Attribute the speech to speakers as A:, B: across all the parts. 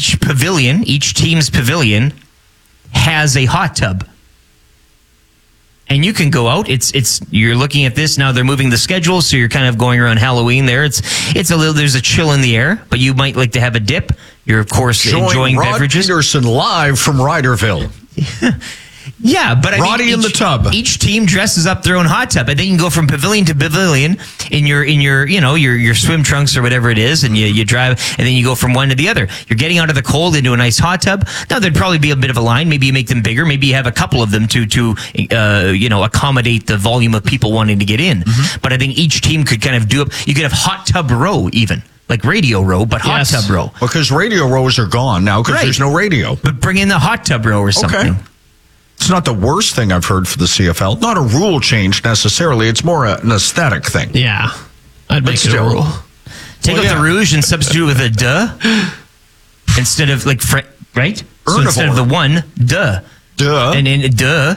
A: each team's pavilion has a hot tub. And you can go out. You're looking at this now. They're moving the schedule, so you're kind of going around Halloween there. It's a little. There's a chill in the air, but you might like to have a dip. You're of course enjoying
B: Rod
A: beverages.
B: Peterson live from Ryderville.
A: Yeah, but I
B: Roddy
A: mean,
B: in the tub.
A: Each team dresses up their own hot tub, and then you can go from pavilion to pavilion in your swim trunks or whatever it is, and you drive, and then you go from one to the other. You're getting out of the cold into a nice hot tub. Now there'd probably be a bit of a line. Maybe you make them bigger. Maybe you have a couple of them to accommodate the volume of people wanting to get in. Mm-hmm. But I think each team could kind of do it. You could have hot tub row even. Like radio row, but hot tub row.
B: Because radio rows are gone now because there's no radio.
A: But bring in the hot tub row or something.
B: Okay. It's not the worst thing I've heard for the CFL. Not a rule change necessarily. It's more an aesthetic thing.
C: Yeah. I'd make it a rule.
A: Take out the rouge and substitute with a duh instead of right? So instead of the one, duh.
B: Duh.
A: And then duh.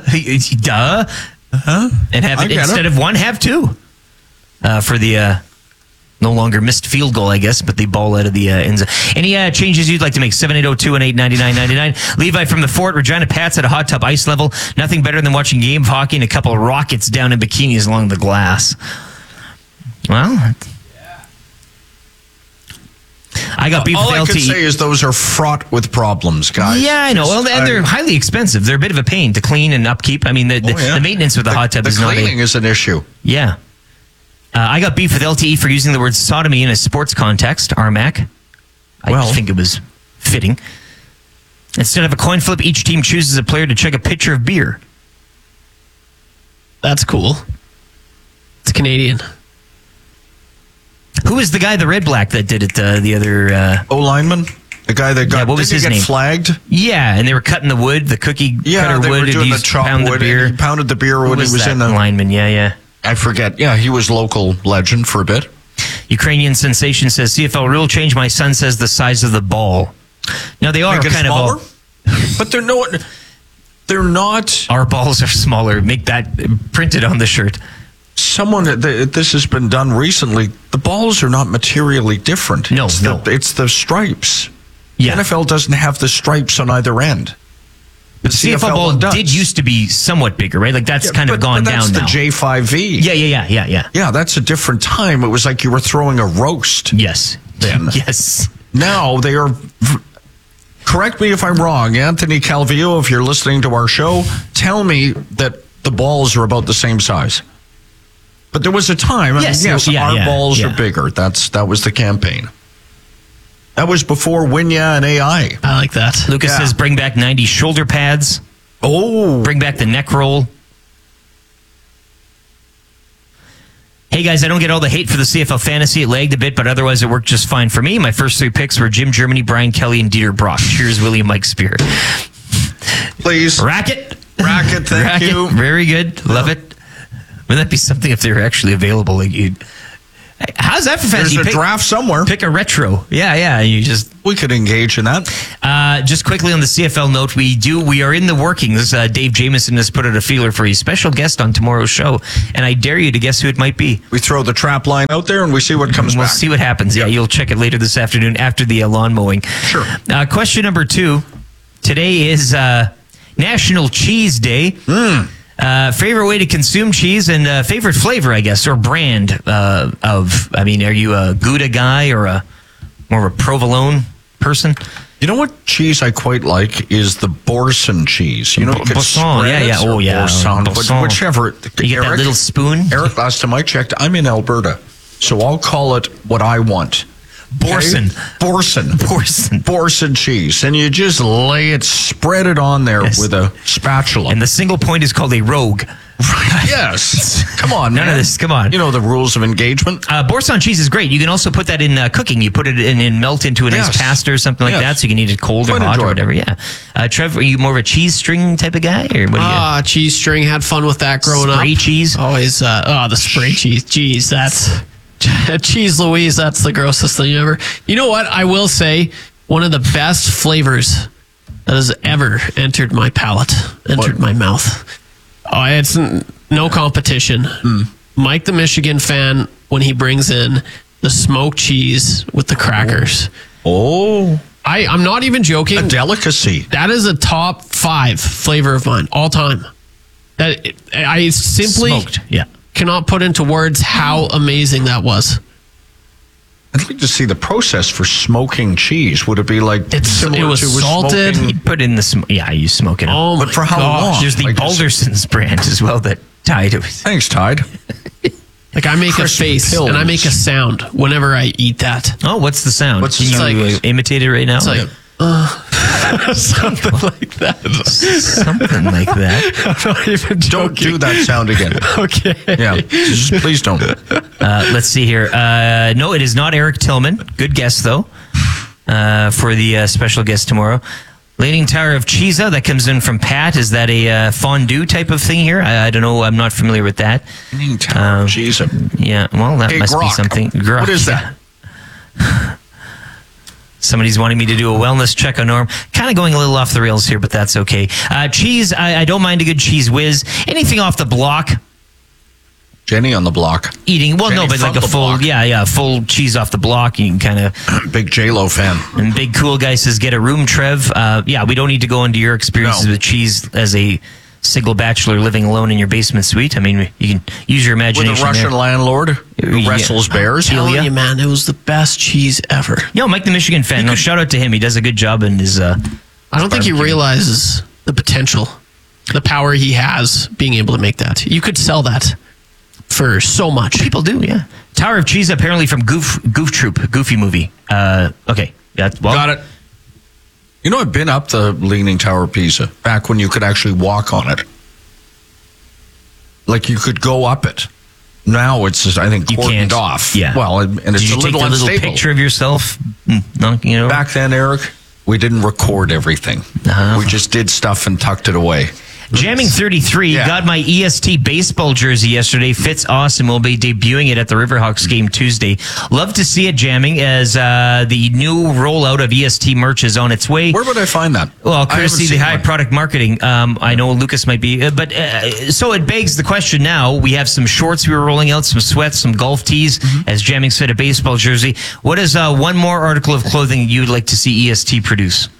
A: And have it instead of one, have two. For the no longer missed field goal, I guess, but the ball out of the end zone. Any changes you'd like to make? 780-218-9999. Levi from the Fort. Regina Pats at a hot tub ice level. Nothing better than watching game of hockey and a couple of rockets down in bikinis along the glass. Well, I got beef with LTE.
B: All I can say is those are fraught with problems, guys.
A: Yeah, I know. Well, and they're highly expensive. They're a bit of a pain to clean and upkeep. I mean, the maintenance with the hot tub is not...
B: The cleaning is an issue.
A: Yeah. I got beef with LTE for using the word sodomy in a sports context, Armac. I think it was fitting. Instead of a coin flip, each team chooses a player to chug a pitcher of beer.
C: That's cool. It's Canadian.
A: Who was the guy, the red black, that did it the other...
B: O-lineman? The guy that got...
A: what was his name?
B: Flagged?
A: Yeah, and they were cutting the wood, the cookie cutter
B: they
A: wood.
B: were doing the chop wood.
A: Beer.
B: He pounded the beer when he was in the...
A: lineman, yeah.
B: I forget. Yeah, he was local legend for a bit.
A: Ukrainian Sensation says, CFL rule change. My son says the size of the ball. Now, they are kind
B: smaller?
A: of all...
B: But they're not...
A: Our balls are smaller. Make that printed on the shirt.
B: This has been done recently. The balls are not materially different.
A: No.
B: It's the stripes.
A: Yeah.
B: The NFL doesn't have the stripes on either end.
A: The CFL ball did used to be somewhat bigger, right? Like that's kind of gone down now.
B: That's the J5V.
A: Yeah.
B: Yeah, that's a different time. It was like you were throwing a roast.
A: Yes.
B: Then.
A: Yes.
B: Now they are... Correct me if I'm wrong, Anthony Calvillo, if you're listening to our show, tell me that the balls are about the same size. But there was a time, our balls are bigger. That was the campaign. That was before Winya and AI.
C: I like that.
A: Lucas says bring back 90 shoulder pads.
B: Oh.
A: Bring back the neck roll. Hey guys, I don't get all the hate for the CFL fantasy. It lagged a bit, but otherwise it worked just fine for me. My first three picks were Jim Germany, Brian Kelly, and Dieter Brock. Cheers, William Mike Spear.
B: Please.
A: Racket,
B: thank you.
A: Very good. Love it. Wouldn't that be something if they were actually available? Like how's that for fantasy?
B: There's a draft somewhere.
A: Pick a retro. Yeah.
B: We could engage in that.
A: Just quickly on the CFL note, we are in the workings. Dave Jamieson has put out a feeler for a special guest on tomorrow's show, and I dare you to guess who it might be.
B: We throw the trap line out there and we see what comes back.
A: We'll see what happens. Yeah, you'll check it later this afternoon after the lawn mowing.
B: Sure.
A: Question number 2. Today is National Cheese Day. Favorite way to consume cheese and favorite flavor, I guess, or brand are you a Gouda guy or more of a provolone person?
B: You know what cheese I quite like is the Boursin cheese. You know, you
A: Boursin, yeah. Oh, yeah.
B: Boursin. Whichever.
A: You get that little spoon?
B: Eric, last time I checked, I'm in Alberta, so I'll call it what I want.
A: Boursin.
B: Boursin cheese. And you just spread it on there with a spatula.
A: And the single point is called a rogue.
B: Yes. Come on, man.
A: None of this. Come on.
B: You know the rules of engagement.
A: Boursin cheese is great. You can also put that in cooking. You put it in and melt into a nice pasta or something like that, so you can eat it cold or hot or whatever. Yeah. Trev, are you more of a cheese string type of guy, or what are you?
C: Cheese string. Had fun with that growing up.
A: Spray cheese.
C: Always. The spray cheese. Jeez, that's cheese Louise. That's the grossest thing ever. You know what? I will say one of the best flavors that has ever entered my palate, my mouth. Oh, it's no competition. Mike the Michigan fan, when he brings in the smoked cheese with the crackers.
B: Oh.
C: I'm not even joking.
B: A delicacy.
C: That is a top 5 flavor of mine all time. That I simply
A: Smoked. Yeah.
C: cannot put into words how amazing that was.
B: I'd like to see the process for smoking cheese. Would it be like
C: It
B: similar
C: was
B: to
C: salted.
B: smoking-
A: You put in the yeah, you smoke it.
C: Oh my
B: But for how
C: gosh.
B: long?
A: There's the
B: Like this-
A: Balderson's brand as well that tied it.
B: Thanks, Tide.
C: Like I make
B: Crisp
C: a face
B: pills.
C: and I make a sound whenever I eat that.
A: Oh, what's the sound?
B: What's the
A: Can
B: sound?
A: you
C: It's like-
A: imitate it right now?
C: It's like something like that.
A: something like that.
C: I'm not even joking.
B: Don't do that sound again.
C: Okay.
B: Yeah, just please don't.
A: Let's see here. No, it is not Eric Tillman. Good guess though. For the special guest tomorrow. Leaning Tower of Cheesa, that comes in from Pat. Is that a fondue type of thing here? I don't know. I'm not familiar with that.
B: Cheese.
A: Yeah, well, that
B: Hey,
A: must be
B: grok.
A: something. Grok,
B: What is
A: yeah.
B: that?
A: Somebody's wanting me to do a wellness check on Norm. Kind of going a little off the rails here, but that's okay. Cheese, I don't mind a good cheese whiz. Anything off the block,
B: Jenny on the block.
A: eating. Well,
B: Jenny
A: no, but
B: from
A: like a
B: the
A: full,
B: block.
A: full cheese off the block. You can kind of.
B: Big J-Lo fan.
A: And Big Cool Guy says, get a room, Trev. Yeah, we don't need to go into your experiences
B: No.
A: with cheese as a single bachelor living alone in your basement suite. I mean, you can use your
B: With
A: imagination.
B: a Russian
A: there.
B: landlord who
A: Yeah.
B: wrestles bears.
C: Telling
A: Ilya?
C: you, man, it was the best cheese ever.
A: Yo, Mike the Michigan fan. No, shout out to him. He does a good job in his.
C: I don't think he realizes the potential, the power he has being able to make that. You could sell that for so much.
A: People do, yeah. Tower of Cheese apparently from Goof Troop, Goofy movie. Okay, yeah, well,
B: Got it. You know, I've been up the Leaning Tower of Pisa back when you could actually walk on it. Like you could go up it. Now it's just, I think,
A: You
B: cordoned
A: can't.
B: off.
A: Yeah.
B: Well, and
A: Did
B: it's
A: you
B: a
A: take
B: little
A: a little
B: unstable.
A: picture of yourself knocking it over?
B: Back then, Eric, we didn't record everything.
A: Uh-huh.
B: We just did stuff and tucked it away.
A: Jamming 33
B: Yeah.
A: got my EST baseball jersey yesterday. Fits awesome. We'll be debuting it at the Riverhawks game Tuesday. Love to see it, Jamming, as the new rollout of EST merch is on its way.
B: Where would I find that?
A: Well,
B: I haven't
A: courtesy the
B: seen
A: High
B: one.
A: Product Marketing. I know Lucas might be, but so it begs the question now. We have some shorts we were rolling out, some sweats, some golf tees, as Jamming's fit a baseball jersey. What is one more article of clothing you'd like to see EST produce?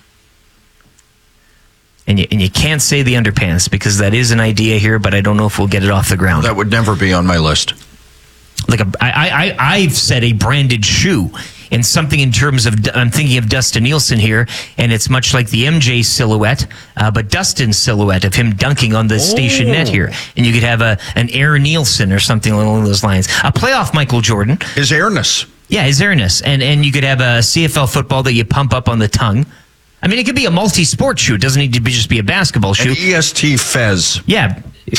A: And you can't say the underpants because that is an idea here, but I don't know if we'll get it off the ground.
B: That would never be on my list.
A: Like I've said a branded shoe and something in terms of, I'm thinking of Dustin Nielsen here, and it's much like the MJ silhouette, but Dustin's silhouette of him dunking on the station net here. And you could have an Air Nielsen or something along those lines. A playoff Michael Jordan.
B: His airness.
A: Yeah, his airness. And you could have a CFL football that you pump up on the tongue. I mean, it could be a multi-sport shoe. It doesn't need to be just be a basketball shoe.
B: An EST Fez.
A: Yeah.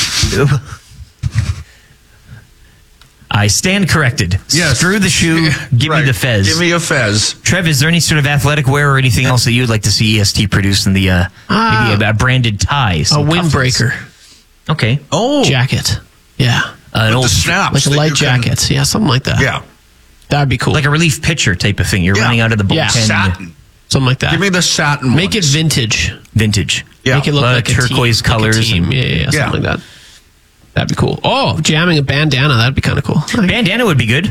A: I stand corrected.
B: Yes.
A: Screw the shoe. Give me
B: Right.
A: the Fez.
B: Give me a Fez.
A: Trev, is there any sort of athletic wear or anything else that you would like to see EST produce in the maybe a branded tie?
C: A
A: some
C: windbreaker
A: cufflinks? Okay.
B: Oh.
C: jacket. Yeah.
A: An
B: With
A: old
B: the snaps.
C: Like a
B: that
C: light
B: you can-
C: jacket. Yeah, something like that.
B: Yeah.
C: That'd be cool.
A: like a relief pitcher type of thing. You're
B: Yeah.
A: running out of the bullpen.
C: Yeah.
B: Satin.
C: something like that.
B: Give me the satin
C: Make it
B: ones.
C: vintage.
A: Vintage.
B: Yeah.
C: Make it look
A: A lot
C: like
A: of
C: a team,
A: turquoise
C: like a
A: colors
C: team.
A: and-
C: Yeah, something
B: Yeah.
C: like that. That'd be cool. Oh, jamming a bandana. That'd be kind of cool.
A: Bandana would be good.